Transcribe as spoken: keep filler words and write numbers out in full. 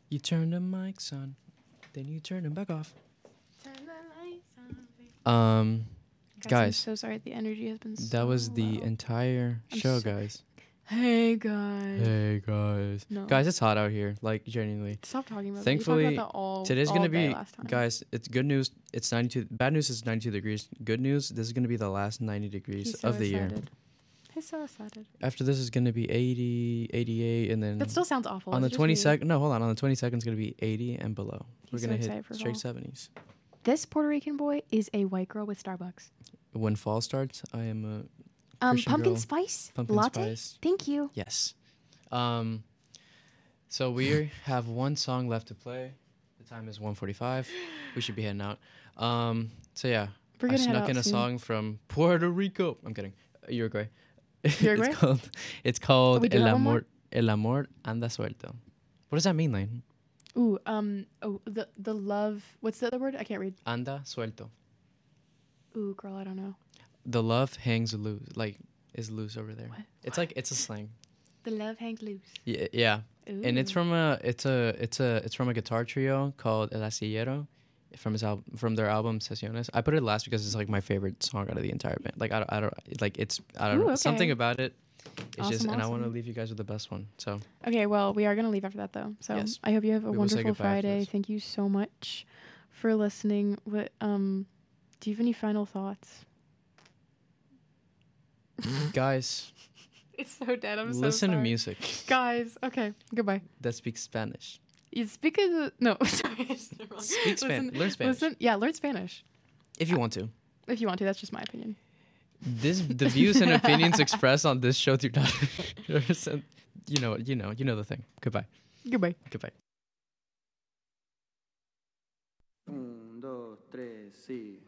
You turn the mics on, then you turn them back off. Turn the lights on. Um, Guys, guys, I'm so sorry. The energy has been. that so was the low. entire I'm show, sorry. guys. Hey guys. Hey guys, No. guys, it's hot out here. Like genuinely. Stop talking about Thankfully, that. You talked about that all, Today's all gonna day be, last time. guys. It's good news. It's ninety-two. Bad news is ninety-two degrees. Good news. This is gonna be the last ninety degrees He's so of the year. excited. He's so excited. After this is gonna be eighty, eighty-eight, and then That still sounds awful. on Is the it just me? twenty-second. No, hold on. On the twenty-second is gonna be eighty and below. He's We're gonna so hit excited for straight fall. seventies. This Puerto Rican boy is a white girl with Starbucks. When fall starts, I am a Um, Christian pumpkin girl. spice Pumpkin latte. spice. Thank you. Yes. Um, so we have one song left to play. The time is one forty-five. We should be heading out. Um, so yeah, We're I gonna head snuck out in a soon. song from Puerto Rico. I'm kidding. Uh, Uruguay. Uruguay? it's called. It's Oh, called we do El have one more? Amor. El Amor anda suelto. What does that mean, Lane? Ooh, um, oh, the the love. What's the other word? I can't read. Anda suelto. Ooh, girl, I don't know. The love hangs loose, like is loose over there. What? It's like it's a slang. The love hangs loose. Yeah, yeah. Ooh. And it's from a it's a it's a it's from a guitar trio called El Astillero, from his album from their album Sesiones. I put it last because it's like my favorite song out of the entire band. Like I don't I don't like it's I don't Ooh, know okay. something about it. It's Awesome, just and I want to awesome. leave you guys with the best one. So Okay, well, we are gonna leave after that though. So Yes. I hope you have a We will say wonderful goodbye after Friday. this. Thank you so much for listening. What um, do you have any final thoughts? guys, It's so dead. I'm listen to music guys. Okay, goodbye. that speaks Spanish. You speak of no, sorry. I said it wrong. Speak Spanish. Listen- Learn Spanish Listen, yeah, learn Spanish if you want to. if you want to. That's just my opinion. This the views and opinions expressed on this show do not. you know you know you know the thing. Goodbye. Goodbye. Goodbye. Un, dos, tres, sí.